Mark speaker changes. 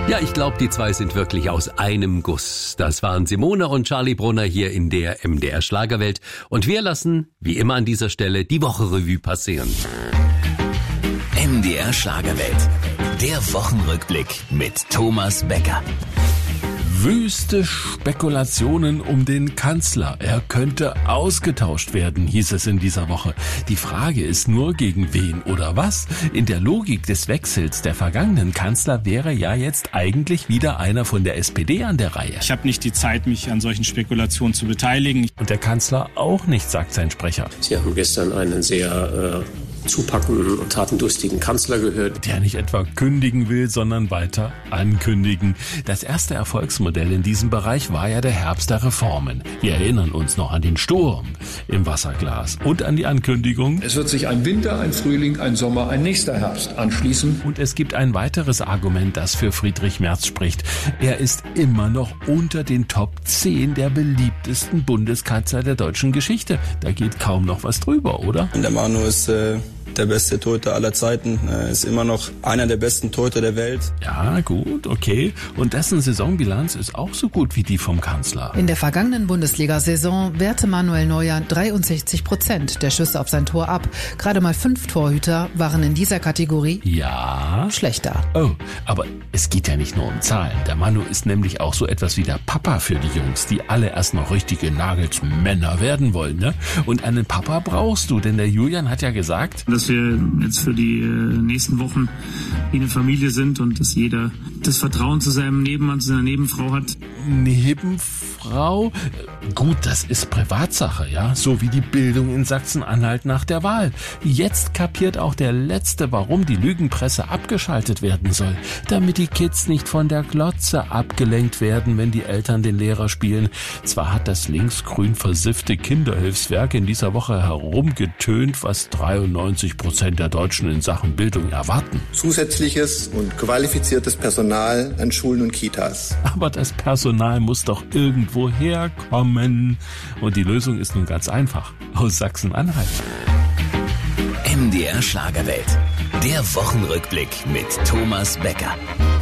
Speaker 1: Ja, ich glaube, die zwei sind wirklich aus einem Guss. Das waren Simone und Charlie Brunner hier in der MDR Schlagerwelt. Und wir lassen, wie immer an dieser Stelle, die Wochenrevue passieren.
Speaker 2: MDR Schlagerwelt. Der Wochenrückblick mit Thomas Becker.
Speaker 3: Wüste Spekulationen um den Kanzler. Er könnte ausgetauscht werden, hieß es in dieser Woche. Die Frage ist nur, gegen wen oder was? In der Logik des Wechsels der vergangenen Kanzler wäre ja jetzt eigentlich wieder einer von der SPD an der Reihe.
Speaker 4: Ich habe nicht die Zeit, mich an solchen Spekulationen zu beteiligen.
Speaker 3: Und der Kanzler auch nicht, sagt sein Sprecher.
Speaker 5: Sie haben gestern einen sehr zupackenden und tatendurstigen Kanzler gehört.
Speaker 3: Der nicht etwa kündigen will, sondern weiter ankündigen. Das erste Erfolgsmodell in diesem Bereich war ja der Herbst der Reformen. Wir erinnern uns noch an den Sturm im Wasserglas und an die Ankündigung.
Speaker 6: Es wird sich ein Winter, ein Frühling, ein Sommer, ein nächster Herbst anschließen.
Speaker 3: Und es gibt ein weiteres Argument, das für Friedrich Merz spricht. Er ist immer noch unter den Top 10 der beliebtesten Bundeskanzler der deutschen Geschichte. Da geht kaum noch was drüber, oder?
Speaker 7: Und der Manu ist der beste Torhüter aller Zeiten. Er ist immer noch einer der besten Torhüter der Welt.
Speaker 3: Ja, gut, okay. Und dessen Saisonbilanz ist auch so gut wie die vom Kanzler.
Speaker 8: In der vergangenen Bundesliga-Saison wehrte Manuel Neuer 63% der Schüsse auf sein Tor ab. Gerade mal 5 Torhüter waren in dieser Kategorie schlechter.
Speaker 3: Oh, aber es geht ja nicht nur um Zahlen. Der Manu ist nämlich auch so etwas wie der Papa für die Jungs, die alle erst noch richtige Nagelsmänner werden wollen, ne? Und einen Papa brauchst du, denn der Julian hat ja gesagt,
Speaker 4: Dass wir jetzt für die nächsten Wochen wie eine Familie sind und dass jeder das Vertrauen zu seinem Nebenmann, zu seiner Nebenfrau hat.
Speaker 3: Nebenfrau? Gut, das ist Privatsache, ja, so wie die Bildung in Sachsen-Anhalt nach der Wahl. Jetzt kapiert auch der Letzte, warum die Lügenpresse abgeschaltet werden soll, damit die Kids nicht von der Glotze abgelenkt werden, wenn die Eltern den Lehrer spielen. Zwar hat das linksgrün versiffte Kinderhilfswerk in dieser Woche herumgetönt, was 93% der Deutschen in Sachen Bildung erwarten.
Speaker 9: Zusätzliches und qualifiziertes Personal an Schulen und Kitas.
Speaker 3: Aber das Personal muss doch irgendwo herkommen. Und die Lösung ist nun ganz einfach. Aus Sachsen-Anhalt.
Speaker 2: MDR Schlagerwelt. Der Wochenrückblick mit Thomas Becker.